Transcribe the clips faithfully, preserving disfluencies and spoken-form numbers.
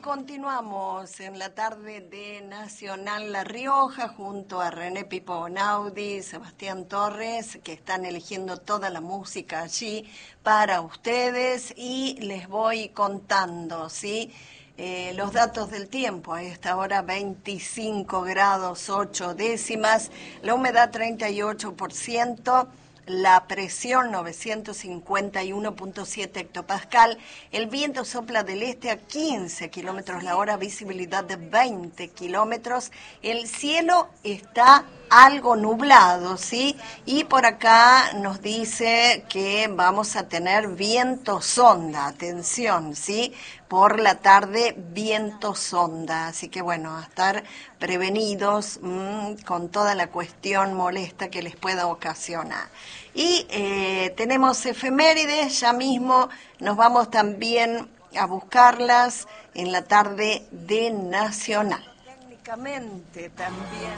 continuamos en la tarde de Nacional La Rioja junto a René Pipo Bonaudi, Sebastián Torres, que están eligiendo toda la música allí para ustedes, y les voy contando, ¿sí? Eh, los datos del tiempo. A esta hora veinticinco grados ocho décimas, la humedad treinta y ocho por ciento, la presión novecientos cincuenta y uno punto siete hectopascal, el viento sopla del este a quince kilómetros la hora, visibilidad de veinte kilómetros, el cielo está algo nublado, ¿sí? Y por acá nos dice que vamos a tener viento sonda, atención, ¿sí? Por la tarde viento sonda, así que bueno, a estar prevenidos mmm, con toda la cuestión molesta que les pueda ocasionar. Y eh, tenemos efemérides, ya mismo nos vamos también a buscarlas en la tarde de Nacional. Técnicamente también.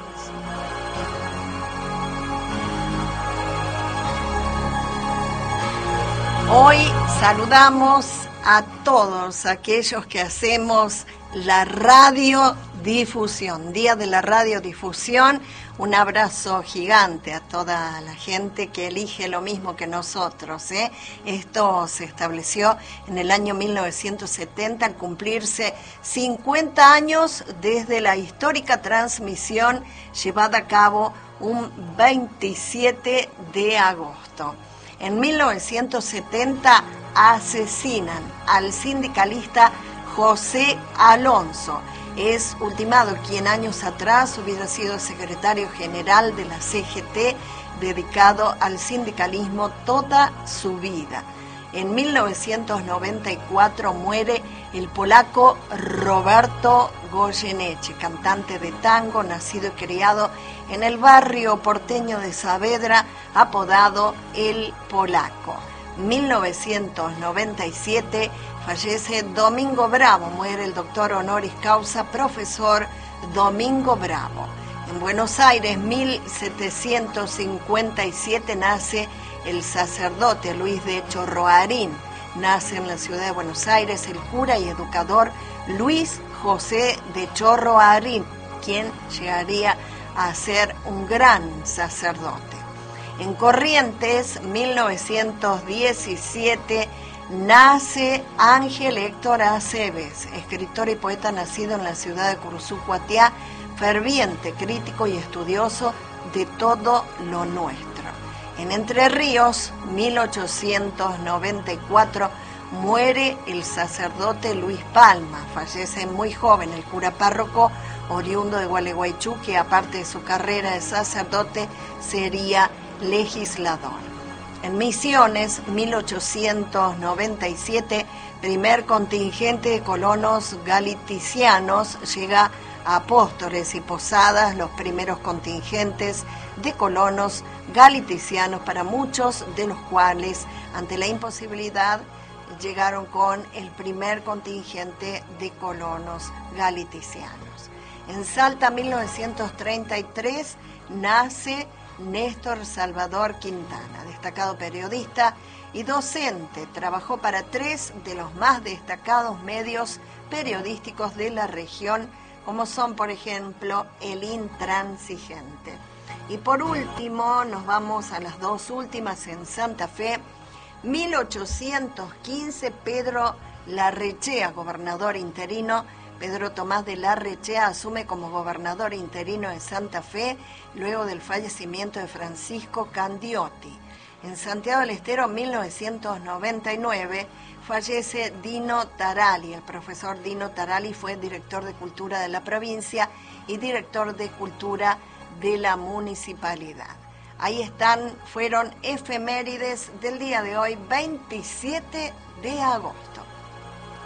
Hoy saludamos a todos aquellos que hacemos la radiodifusión, Día de la Radiodifusión. Un abrazo gigante a toda la gente que elige lo mismo que nosotros, ¿eh? Esto se estableció en el año mil novecientos setenta al cumplirse cincuenta años desde la histórica transmisión llevada a cabo un veintisiete de agosto. En mil novecientos setenta asesinan al sindicalista José Alonso. Es ultimado quien años atrás hubiera sido secretario general de la C G T, dedicado al sindicalismo toda su vida. En mil novecientos noventa y cuatro muere el polaco Roberto Goyeneche, cantante de tango, nacido y criado en el barrio porteño de Saavedra, apodado El Polaco. mil novecientos noventa y siete fallece Domingo Bravo, muere el doctor honoris causa, profesor Domingo Bravo. En Buenos Aires, mil setecientos cincuenta y siete, nace el sacerdote Luis de Chorroarín. Nace en la ciudad de Buenos Aires el cura y educador Luis José de Chorroarín, quien llegaría a ser un gran sacerdote. En Corrientes, mil novecientos diecisiete, nace Ángel Héctor Aceves, escritor y poeta nacido en la ciudad de Curuzú, Cuatiá, ferviente crítico y estudioso de todo lo nuestro. En Entre Ríos, mil ochocientos noventa y cuatro, muere el sacerdote Luis Palma, fallece muy joven el cura párroco oriundo de Gualeguaychú, que aparte de su carrera de sacerdote sería legislador. En Misiones, mil ochocientos noventa y siete, primer contingente de colonos galiticianos llega a Apóstoles y Posadas, los primeros contingentes de colonos galiticianos, para muchos de los cuales, ante la imposibilidad, llegaron con el primer contingente de colonos galiticianos. En Salta, mil novecientos treinta y tres, nace Néstor Salvador Quintana, destacado periodista y docente. Trabajó para tres de los más destacados medios periodísticos de la región, como son, por ejemplo, El Intransigente. Y por último, nos vamos a las dos últimas en Santa Fe. mil ochocientos quince, Pedro Larrechea, gobernador interino. Pedro Tomás de Larrechea asume como gobernador interino de Santa Fe luego del fallecimiento de Francisco Candiotti. En Santiago del Estero, mil novecientos noventa y nueve, fallece Dino Tarali. El profesor Dino Tarali fue director de Cultura de la provincia y director de Cultura de la municipalidad. Ahí están, fueron efemérides del día de hoy, veintisiete de agosto.